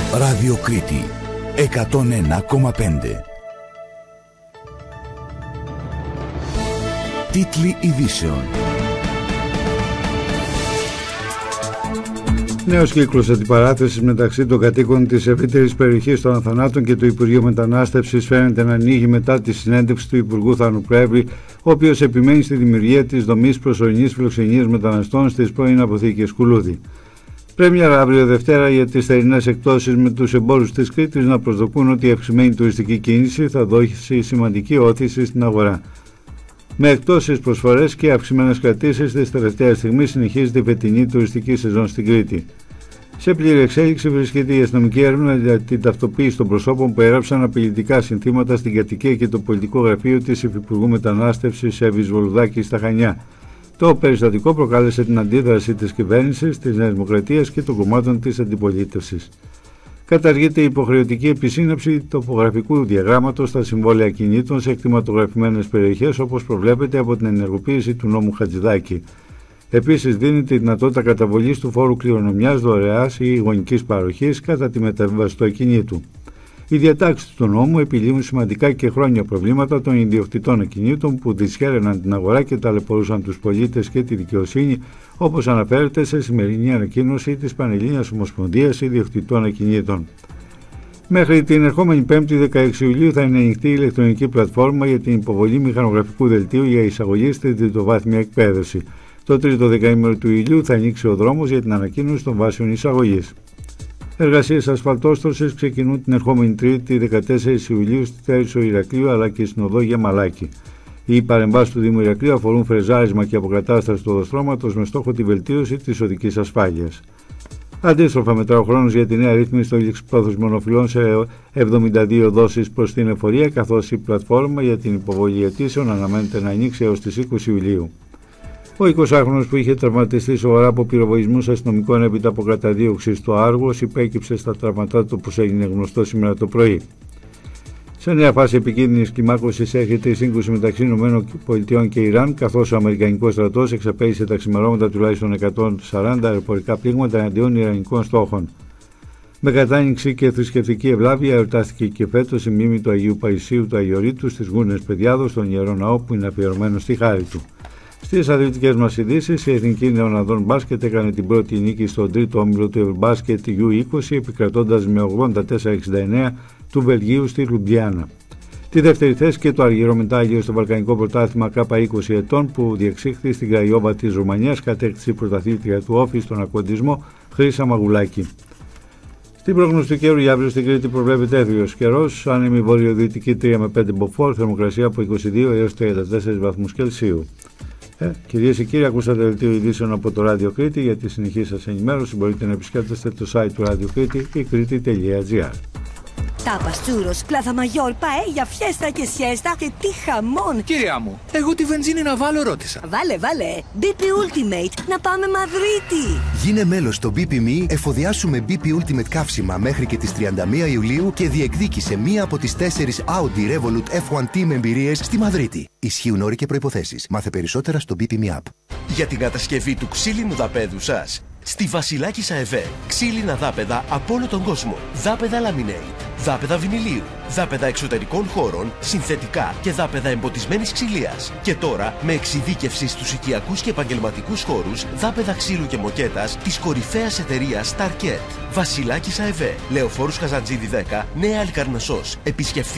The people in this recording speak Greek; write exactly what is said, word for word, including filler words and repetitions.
Ράδιο Κρήτη εκατόν ένα κόμμα πέντε. Τίτλοι ειδήσεων. Νέος κύκλος αντιπαράθεσης μεταξύ των κατοίκων της ευρύτερης περιοχής των Αθανάτων και του Υπουργείου Μετανάστευσης φαίνεται να ανοίγει μετά τη συνέντευξη του Υπουργού Θάνου Πρέβρη, ο οποίος επιμένει στη δημιουργία της δομής προσωρινής φιλοξενίας μεταναστών στις πρώην αποθήκες Κουλούδη. Πρέμιερα αύριο Δευτέρα για τις θερινές εκτόσεις με τους εμπόρους της Κρήτης να προσδοκούν ότι η αυξημένη τουριστική κίνηση θα δώσει σημαντική όθηση στην αγορά. Με εκτόσεις, προσφορές και αυξημένες κρατήσεις, της τελευταίας στιγμής συνεχίζεται η φετινή τουριστική σεζόν στην Κρήτη. Σε πλήρη εξέλιξη βρίσκεται η αστυνομική έρευνα για την ταυτοποίηση των προσώπων που έγραψαν απειλητικά συνθήματα στην κατοικία και το πολιτικό γραφείο της Υφυπουργού Μετανάστευσης Εύης Βολουδάκη στα Χανιά. Το περιστατικό προκάλεσε την αντίδραση της κυβέρνησης, της Νέας Δημοκρατίας και των κομμάτων της αντιπολίτευσης. Καταργείται η υποχρεωτική επισύναψη τοπογραφικού διαγράμματος στα συμβόλαια κινήτων σε εκτιματογραφημένες περιοχές, όπως προβλέπεται από την ενεργοποίηση του νόμου Χατζηδάκη. Επίσης, δίνεται η δυνατότητα καταβολής του φόρου κληρονομιάς, δωρεάς ή γονικής παροχής κατά τη μεταβίβαση του ακινήτου. Οι διατάξεις του νόμου επιλύουν σημαντικά και χρόνια προβλήματα των ιδιοκτητών ακινήτων που δυσχέραιναν την αγορά και ταλαιπωρούσαν τους πολίτες και τη δικαιοσύνη, όπως αναφέρεται σε σημερινή ανακοίνωση της Πανελλήνιας Ομοσπονδίας Ιδιοκτητών Ακινήτων. Μέχρι την ερχόμενη Πέμπτη δεκαέξι Ιουλίου θα είναι ανοιχτή η ηλεκτρονική πλατφόρμα για την υποβολή μηχανογραφικού δελτίου για εισαγωγή στη τριτοβάθμια εκπαίδευση. Το τρίτο δεκαήμερο του Ιουλίου θα ανοίξει ο δρόμος για την ανακοίνωση των βάσεων εισαγωγής. Εργασίες ασφαλτόστρωσης ξεκινούν την ερχόμενη Τρίτη δεκατέσσερις Ιουλίου στη Θέρισο Ηρακλείου αλλά και στην οδό Γεμαλάκη. Οι παρεμβάσεις του Δήμου Ηρακλείου αφορούν φρεζάρισμα και αποκατάσταση του οδοστρώματος με στόχο τη βελτίωση της οδικής ασφάλειας. Αντίστροφα, μετρά ο χρόνος για τη νέα ρύθμιση των ληξιπρόθεσμων οφειλών σε εβδομήντα δύο δόσεις προς την εφορία, καθώς η πλατφόρμα για την υποβολή αιτήσεων αναμένεται να ανοίξει έως τις είκοσι Ιουλίου. Ο εικοσάχρονος που είχε τραυματιστεί σοβαρά από πυροβολισμούς αστυνομικών έπειτα από καταδίωξη στο Άργος υπέκυψε στα τραυματά του, όπως έγινε γνωστό σήμερα το πρωί. Σε νέα φάση επικίνδυνης κλιμάκωσης έρχεται η σύγκρουση μεταξύ ΗΠΑ και Ιράν, καθώς ο Αμερικανικός στρατός εξαπέλυσε τα ξημερώματα τουλάχιστον εκατόν σαράντα αεροπορικά πλήγματα εναντίον Ιρανικών στόχων. Με κατάνοιξη και θρησκευτική ευλάβεια εορτάστηκε και φέτος η μνήμη του Αγίου Παϊσίου του Αγιορείτου στις Γούνες Παιδιάδος, στον Ιερό Ναό που είναι αφιερωμένο στη χάρη του. Στις αθλητικές μας ειδήσεις, η Εθνική Νεοναδών Μπάσκετ έκανε την πρώτη νίκη στον τρίτο όμιλο του Ευρωμπάσκετ γιου είκοσι, επικρατώντας με ογδόντα τέσσερα εξήντα εννέα του Βελγίου στη Λουμπλιάνα. Τη δεύτερη θέση και το αργυρό μετάλλιο στο Βαλκανικό Πρωτάθλημα Κάπα είκοσι ετών που διεξήχθη στην Κραϊόβα της Ρουμανίας κατέκτησε η πρωταθλήτρια του Όφη στον ακοντισμό Χρύσα Μαγουλάκη. Στην πρόγνωση του καιρού για αύριο στην Κρήτη προβλέπεται έθριος καιρός, άνεμη βορειοδυτική τρία με πέντε μποφόρ, θερμοκρασία από είκοσι δύο έως τριάντα τέσσερις βαθμούς Κελσίου. Ε, κυρίες και κύριοι, ακούσατε δελτίο ειδήσεων από το Ράδιο Κρήτη. Για τη συνεχή σας ενημέρωση μπορείτε να επισκέπτεστε το site του Ράδιο Κρήτη ή κρήτη τελεία τζι άρ. Τάπας, τσούρος, πλάθα μαγιόρ, παέγια, φιέστα και σιέστα και τι χαμόν! Κυρία μου, εγώ τη βενζίνη να βάλω ρώτησα. Βάλε, βάλε! μπι πι Ultimate, να πάμε Μαδρίτη! Γίνε μέλος στο μπι πι μι, εφοδιάσουμε μπι πι Ultimate καύσιμα μέχρι και τις τριάντα μία Ιουλίου και διεκδίκησε μία από τις τέσσερις Audi Revolut εφ ουάν Team εμπειρίες στη Μαδρίτη. Ισχύουν όροι και προϋποθέσεις. Μάθε περισσότερα στο μπι πι μι App. Για την κατασκευή του ξύλινου δαπέδου σας, στη Βασιλάκη ΑΕΒ, ξύλινα δάπεδα από όλο τον κόσμο. Δάπεδα Laminate, δάπεδα βινιλίου, δάπεδα εξωτερικών χώρων, συνθετικά και δάπεδα εμποτισμένης ξυλίας. Και τώρα με εξειδίκευση στους οικιακούς και επαγγελματικούς χώρους, δάπεδα ξύλου και μοκέτας της κορυφαίας εταιρείας Starket. Βασιλάκη ΑΕΒ, Λεωφόρους Καζαντζίδη δέκα, Νέα Αλικαρνασσός. Επισκεφτείτε